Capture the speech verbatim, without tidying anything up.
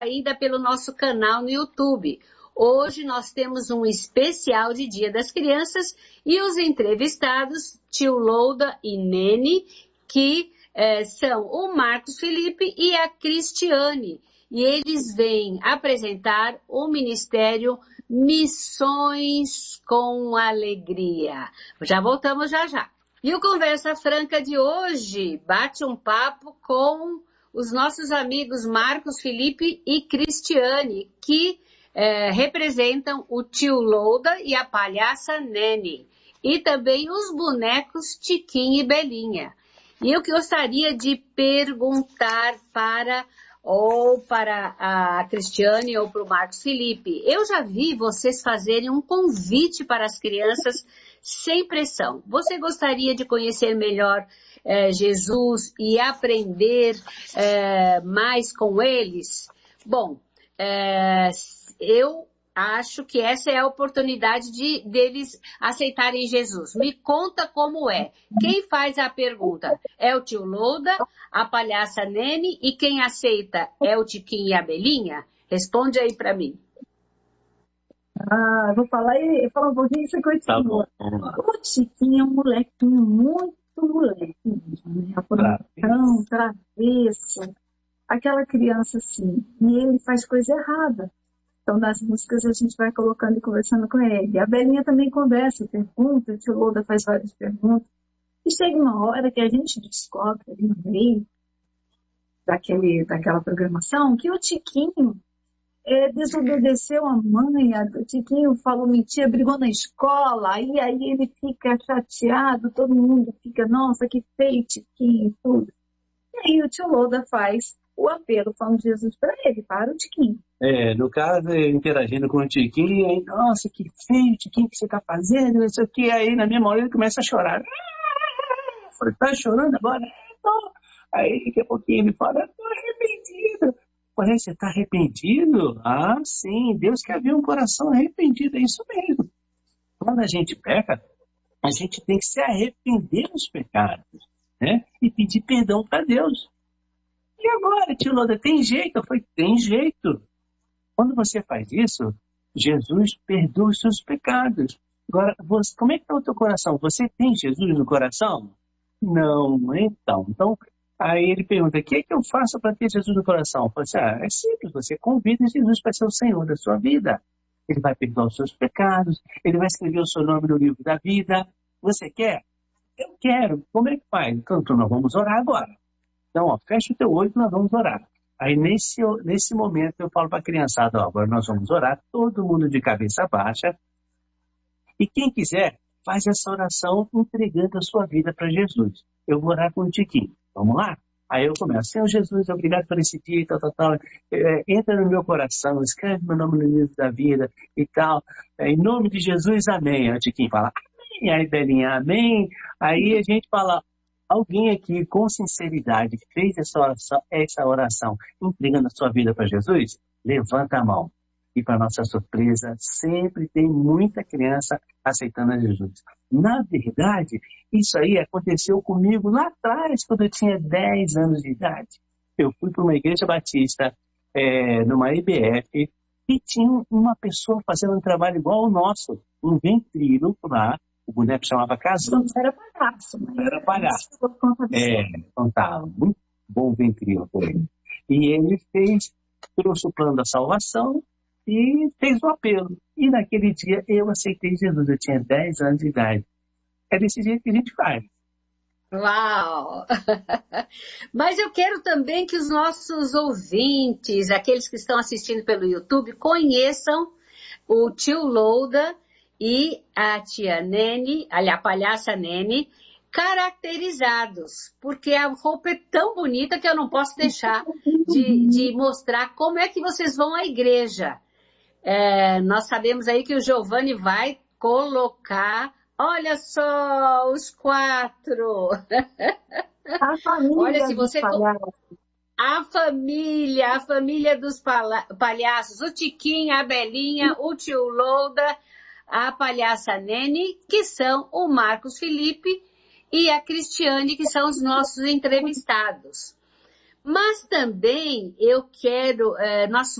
ainda pelo nosso canal no YouTube. Hoje nós temos um especial de Dia das Crianças e os entrevistados, tio Louda e Nene, que eh, são o Marcos Felipe e a Cristiane. E eles vêm apresentar o Ministério Missões com Alegria. Já voltamos já já. E o Conversa Franca de hoje bate um papo com os nossos amigos Marcos Felipe e Cristiane, que é, representam o tio Louda e a palhaça Nene, e também os bonecos Tiquinho e Belinha. E eu gostaria de perguntar para ou para a Cristiane ou para o Marcos Felipe. Eu já vi vocês fazerem um convite para as crianças sem pressão. Você gostaria de conhecer melhor eh, Jesus e aprender eh, mais com eles? Bom, eh, eu acho que essa é a oportunidade de deles aceitarem Jesus. Me conta como é. Quem faz a pergunta é o tio Louda, a palhaça Nene, e quem aceita é o Tiquinho e a Belinha? Responde aí para mim. Ah, vou falar e falar um pouquinho isso que eu Tá continua. bom. O Tiquinho é um molequinho, muito moleque mesmo, né? Aprontão, travesso, aquela criança assim, e ele faz coisa errada. Então, nas músicas a gente vai colocando e conversando com ele. A Belinha também conversa, pergunta, o tio Louda faz várias perguntas. E chega uma hora que a gente descobre ali no meio daquele, daquela programação que o Tiquinho é, desobedeceu a mãe, a, o Tiquinho falou mentira, brigou na escola, e aí ele fica chateado, todo mundo fica, nossa, que feio Tiquinho e tudo. E aí o tio Louda faz o apelo falando de Jesus para ele, para o Tiquinho. É, no caso, eu interagindo com o Tiquinho, aí, nossa, que feio, Tiquinho, que você tá fazendo, não sei o que, aí na mesma hora ele começa a chorar. Eu falei, tá chorando agora? Não. Aí daqui a pouquinho ele fala, tô arrependido. Eu falei, você tá arrependido? Ah, sim, Deus quer ver um coração arrependido, é isso mesmo. Quando a gente peca, a gente tem que se arrepender dos pecados, né? E pedir perdão para Deus. E agora, tio Louda, tem jeito? Eu falei, tem jeito. Quando você faz isso, Jesus perdoa os seus pecados. Agora, você, como é que está o teu coração? Você tem Jesus no coração? Não, então. Então, aí ele pergunta, o que é que eu faço para ter Jesus no coração? Eu falei assim, ah, é simples, você convida Jesus para ser o Senhor da sua vida. Ele vai perdoar os seus pecados, ele vai escrever o seu nome no livro da vida. Você quer? Eu quero. Como é que faz? Então, nós vamos orar agora. Então, ó, fecha o teu olho e nós vamos orar. Aí, nesse, nesse momento, eu falo para a criançada, ó, agora nós vamos orar, todo mundo de cabeça baixa. E quem quiser, faz essa oração entregando a sua vida para Jesus. Eu vou orar com o Tiquinho. Vamos lá? Aí eu começo. Senhor Jesus, obrigado por esse dia, tal, tal, tal. É, entra no meu coração, escreve meu nome no livro da vida e tal. É, em nome de Jesus, amém. Aí o Tiquinho fala, amém. Aí, Belinha, amém. Aí a gente fala... Alguém aqui, com sinceridade, fez essa oração, essa oração entregando a sua vida para Jesus? Levanta a mão. E, para nossa surpresa, sempre tem muita criança aceitando a Jesus. Na verdade, isso aí aconteceu comigo lá atrás, quando eu tinha dez anos de idade. Eu fui para uma igreja batista, é, numa I B F, e tinha uma pessoa fazendo um trabalho igual ao nosso, um ventríloco lá. O boneco chamava Casu. Não era palhaço. Mas era palhaço. É, contava. Muito bom ventríloco. E ele fez, trouxe o plano da salvação e fez o apelo. E naquele dia eu aceitei Jesus. Eu tinha dez anos de idade. É desse jeito que a gente faz. Uau! Mas eu quero também que os nossos ouvintes, aqueles que estão assistindo pelo YouTube, conheçam o tio Louda e a tia Nene, a palhaça Nene, caracterizados, porque a roupa é tão bonita que eu não posso deixar de, de mostrar como é que vocês vão à igreja. É, nós sabemos aí que o Giovanni vai colocar, olha só, os quatro. A família olha, se você... dos palhaços. A família, a família dos palhaços, o Tiquinho, a Belinha, o tio Louda, a palhaça Nene, que são o Marcos Felipe, e a Cristiane, que são os nossos entrevistados. Mas também eu quero, é, nós